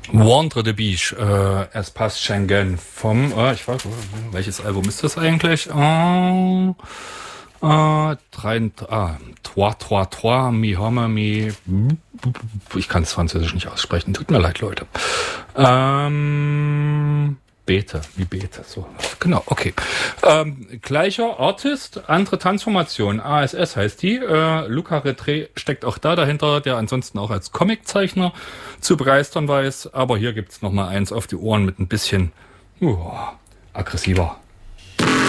Wander de Beach, Es passt Schengen vom, ich weiß, welches Album ist das eigentlich? Trois, mi homme, mi, ich kann es Französisch nicht aussprechen, tut mir leid, Leute. Bete, so, genau, okay. Gleicher Artist, andere Tanzformation, ASS heißt die, Luca Retré steckt auch da dahinter, der ansonsten auch als Comiczeichner zu begeistern weiß, aber hier gibt's noch mal eins auf die Ohren mit ein bisschen aggressiver